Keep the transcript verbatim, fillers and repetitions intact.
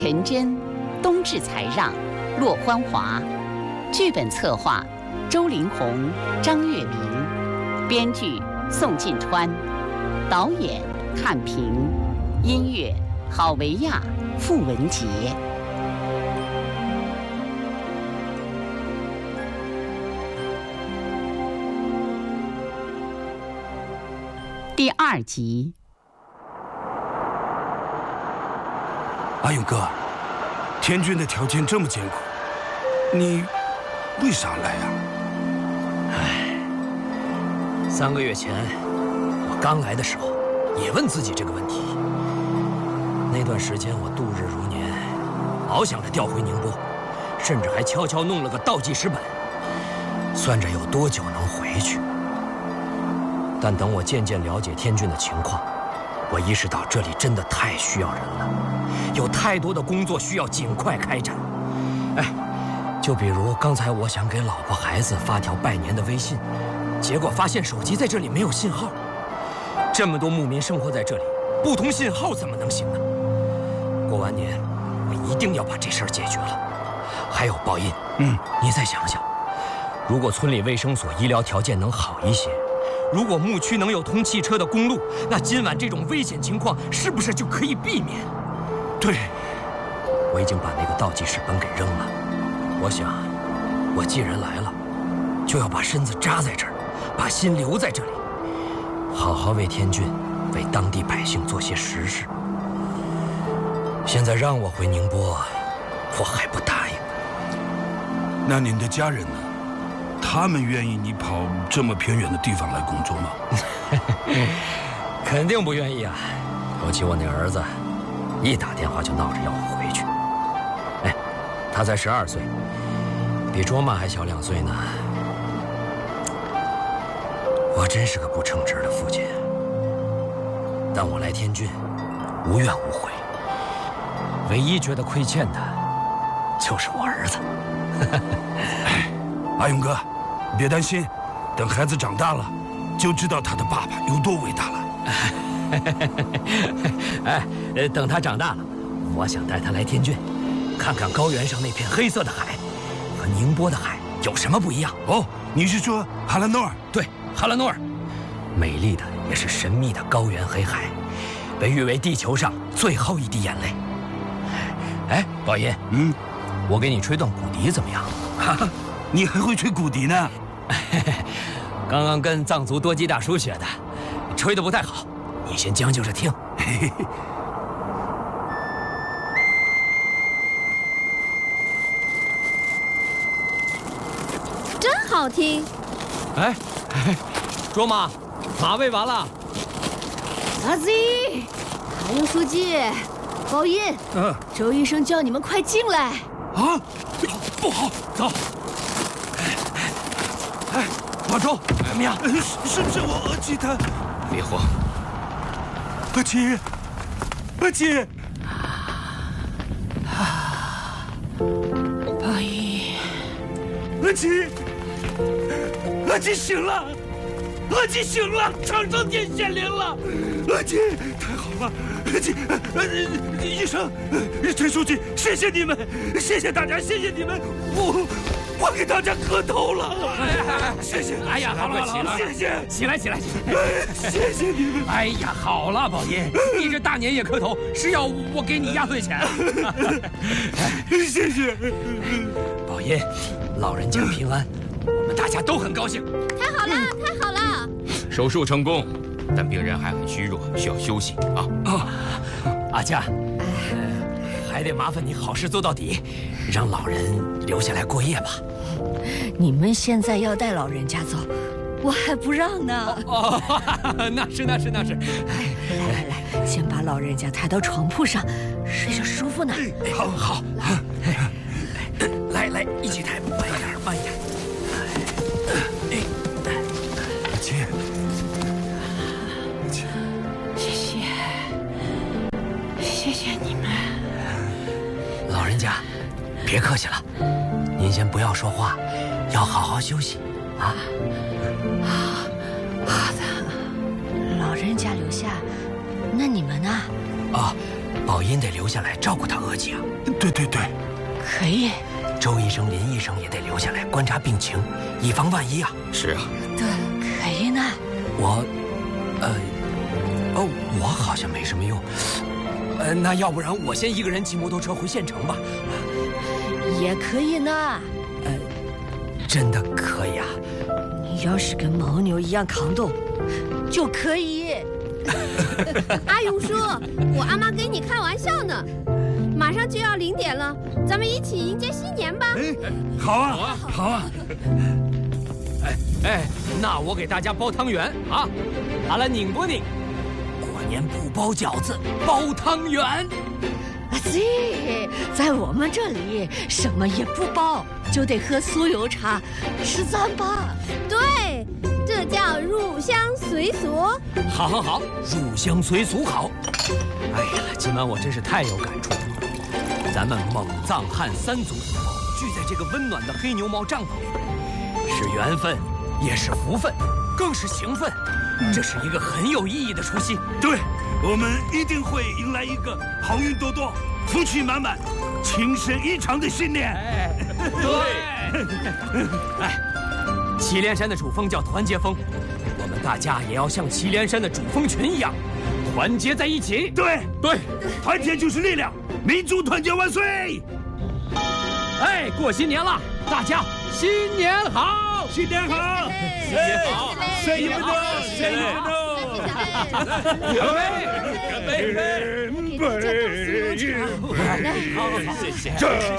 陈真、冬至才让、骆欢华，剧本策划周林红、张月明，编剧宋晋川，导演看平，音乐郝维亚、傅文杰。第二集。 阿勇哥，天军的条件这么艰苦，你为啥来呀？ 唉，三个月前我刚来的时候，也问自己这个问题。那段时间我度日如年，老想着调回宁波，甚至还悄悄弄了个倒计时本，算着有多久能回去。但等我渐渐了解天军的情况，我意识到这里真的太需要人了，有太多的工作需要尽快开展。哎，就比如刚才我想给老婆孩子发条拜年的微信，结果发现手机在这里没有信号。这么多牧民生活在这里，不通信号怎么能行呢？过完年，我一定要把这事儿解决了。还有宝印，嗯，你再想想，如果村里卫生所医疗条件能好一些，如果牧区能有通汽车的公路，那今晚这种危险情况是不是就可以避免？ 对， 我已经把那个倒计时本给扔了。我想，我既然来了，就要把身子扎在这儿，把心留在这里，好好为天军、为当地百姓做些实事。现在让我回宁波，我还不答应。 那您的家人呢？他们愿意你跑这么偏远的地方来工作吗？ 肯定不愿意啊！尤其我那儿子，一打电话就闹着要我回去。哎，他才十二岁，比卓玛还小两岁呢。我真是个不称职的父亲。但我来天军，无怨无悔。唯一觉得亏欠的，就是我儿子。 哎，阿勇哥。别担心，等孩子长大了，就知道他的爸爸有多伟大了。 哎，等他长大了，我想带他来天郡，看看高原上那片黑色的海，和宁波的海有什么不一样。 哦，你是说哈拉诺尔？ 对，哈拉诺尔，美丽的也是神秘的高原黑海，被誉为地球上最后一滴眼泪。哎，宝音，嗯，我给你吹段骨笛怎么样？ 哈哈，你还会吹骨笛呢？ 刚刚跟藏族多吉大叔学的，吹得不太好，你先将就着听。 真好听。 哎，卓玛，马喂完了。 阿 Z， 还有书记，包印，嗯，周医生叫你们快进来。 啊，不好，走。哎，老周，怎么样？是是不是我阿七他？ 别慌。 阿七，阿七。 啊，包印。 阿七，阿七醒了，阿七醒了，长生殿显灵了，阿七，太好了，阿七，呃，医生，陈书记，谢谢你们，谢谢大家，谢谢你们，我。我给大家磕头了，谢谢！ 哎呀，好了好了， 谢谢！ 起来起来起来！ 谢谢你们！ 哎呀，好了，宝音，你这大年夜磕头是要我给你压岁钱？ 谢谢！ 宝音，老人家平安，我们大家都很高兴。 太好了，太好了！ 手术成功，但病人还很虚弱，需要休息啊！ 啊，阿佳。还得麻烦你好事做到底，让老人留下来过夜吧。 你们现在要带老人家走，我还不让呢。 哦，那是那是那是。 来来来，先把老人家抬到床铺上，睡着舒服呢。 好，好，来来，一起抬，慢一点，慢一点。 阿七，阿七， 谢谢，谢谢你们。 老人家，别客气了，您先不要说话，要好好休息啊。 好，好的。老人家留下，那你们呢？ 啊， 宝音得留下来照顾他额吉啊。 对对对， 可以。 周医生、林医生也得留下来观察病情，以防万一啊。 是啊。 对，可以呢。 我，呃，哦，我好像没什么用。呃，那要不然我先一个人骑摩托车回县城吧。 也可以呢。 呃，真的可以啊。 你要是跟牦牛一样扛动，就可以。 阿勇叔，我阿妈跟你开玩笑呢。马上就要零点了，咱们一起迎接新年吧！ 哎，好啊，好啊！ 哎哎，那我给大家包汤圆啊！阿拉拧不拧？过年不包饺子，包汤圆。 啊对，在我们这里什么也不包，就得喝酥油茶，吃糌粑。 对，这叫入乡随俗。 好，好，好，入乡随俗好。哎呀，今晚我真是太有感触了。咱们蒙藏汉三族同胞聚在这个温暖的黑牛毛帐篷里，是缘分，也是福分，更是情分。这是一个很有意义的除夕。 对，我们一定会迎来一个好运多多、福气满满、情深意长的新年。 哎，对。哎，祁连山的主峰叫团结峰，我们大家也要像祁连山的主峰群一样，团结在一起。 对对， 团结就是力量。民族团结万岁！ 哎，过新年了，大家新年好！ 新年好！ 新年好！ 新年好！新年好！ 干杯！干杯！ 干杯！ 好，谢谢。